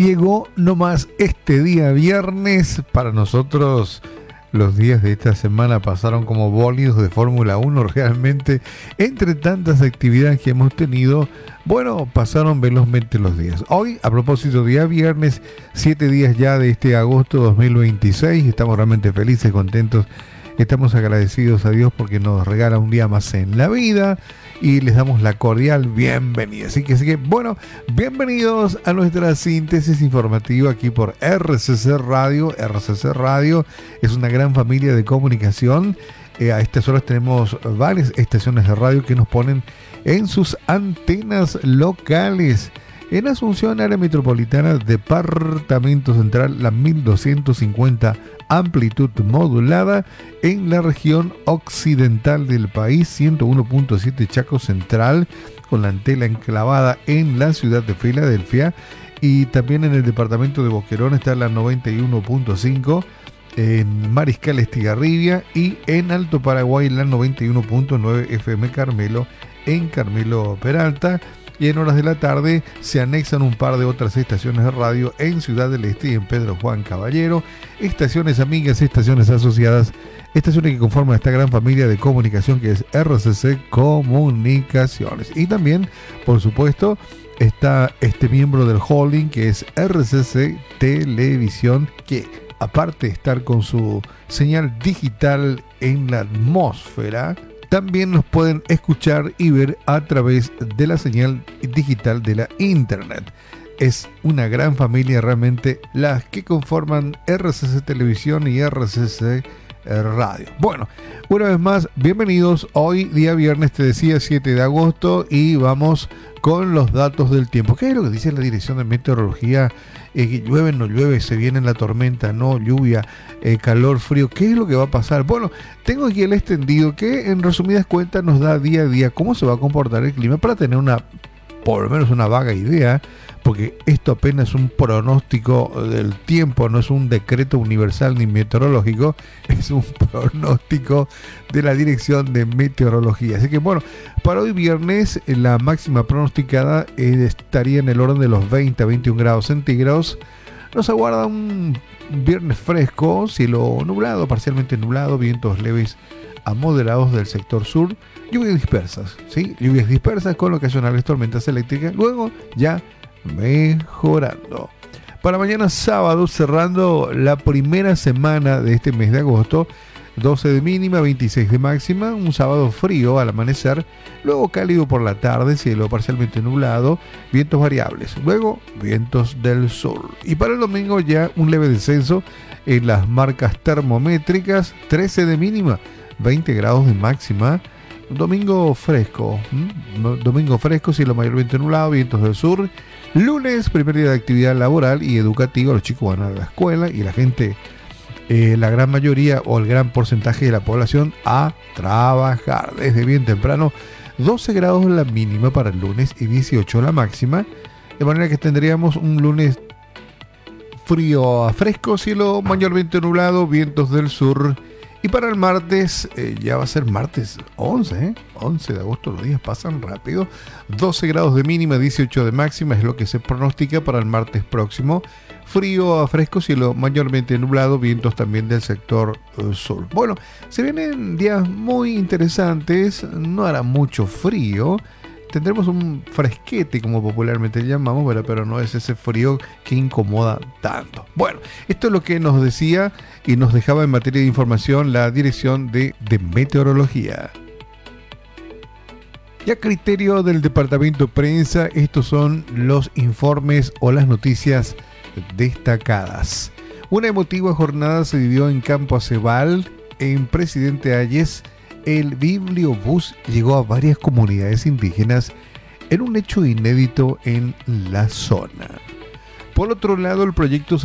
llegó nomás este día viernes. Para nosotros los días de esta semana pasaron como bólidos de Fórmula 1 realmente. Entre tantas actividades que hemos tenido, bueno, pasaron velozmente los días. Hoy, a propósito, día viernes, 7 días ya de este agosto 2026. Estamos realmente felices, contentos. Estamos agradecidos a Dios porque nos regala un día más en la vida y les damos la cordial bienvenida. Así que bueno, bienvenidos a nuestra síntesis informativa aquí por RCC Radio. RCC Radio es una gran familia de comunicación. A estas horas tenemos varias estaciones de radio que nos ponen en sus antenas locales. En Asunción, área metropolitana, departamento central, la 1250 amplitud modulada. En la región occidental del país, 101.7 Chaco Central, con la antena enclavada en la ciudad de Filadelfia. Y también en el departamento de Boquerón está la 91.5, en Mariscal Estigarribia, y en Alto Paraguay la 91.9 FM Carmelo, en Carmelo Peralta. Y en horas de la tarde se anexan un par de otras estaciones de radio en Ciudad del Este y en Pedro Juan Caballero. Estaciones amigas, estaciones asociadas, estaciones que conforman esta gran familia de comunicación que es RCC Comunicaciones. Y también, por supuesto, está este miembro del holding que es RCC Televisión, que aparte de estar con su señal digital en la atmósfera, también nos pueden escuchar y ver a través de la señal digital de la internet. Es una gran familia realmente las que conforman RCC Televisión y RCC Radio. Bueno, una vez más, bienvenidos. Hoy día viernes, te decía, 7 de agosto, y vamos con los datos del tiempo. ¿Qué es lo que dice la Dirección de Meteorología? Que llueve, no llueve, se viene la tormenta, no lluvia, calor, frío. ¿Qué es lo que va a pasar? Bueno, tengo aquí el extendido que en resumidas cuentas nos da día a día cómo se va a comportar el clima para tener por lo menos una vaga idea, porque esto apenas es un pronóstico del tiempo, no es un decreto universal ni meteorológico, es un pronóstico de la Dirección de Meteorología. Así que bueno, para hoy viernes la máxima pronosticada estaría en el orden de los 20 a 21 grados centígrados. Nos aguarda un viernes fresco, cielo nublado, parcialmente nublado, vientos leves a moderados del sector sur, lluvias dispersas, ¿sí? Lluvias dispersas con ocasionales tormentas eléctricas, luego ya mejorando. Para mañana sábado, cerrando la primera semana de este mes de agosto, 12 de mínima, 26 de máxima, un sábado frío al amanecer, luego cálido por la tarde, cielo parcialmente nublado, vientos variables, luego vientos del sur. Y para el domingo ya un leve descenso en las marcas termométricas, 13 de mínima, 20 grados de máxima. Domingo fresco, cielo mayormente nublado, vientos del sur. Lunes, primer día de actividad laboral y educativa, los chicos van a la escuela y la gente, la gran mayoría o el gran porcentaje de la población a trabajar. Desde bien temprano, 12 grados la mínima para el lunes y 18 la máxima, de manera que tendríamos un lunes frío a fresco, cielo mayormente nublado, vientos del sur. Y para el martes, ya va a ser martes 11 de agosto, los días pasan rápido. 12 grados de mínima, 18 de máxima es lo que se pronostica para el martes próximo. Frío a fresco, cielo mayormente nublado, vientos también del sector sur. Bueno, se vienen días muy interesantes, no hará mucho frío. Tendremos un fresquete, como popularmente le llamamos, ¿verdad? Pero no es ese frío que incomoda tanto. Bueno, esto es lo que nos decía y nos dejaba en materia de información la Dirección de Meteorología. Y a criterio del Departamento de Prensa, estos son los informes o las noticias destacadas. Una emotiva jornada se vivió en Campo Acebal, en Presidente Hayes. El bibliobús llegó a varias comunidades indígenas en un hecho inédito en la zona. Por otro lado, el proyecto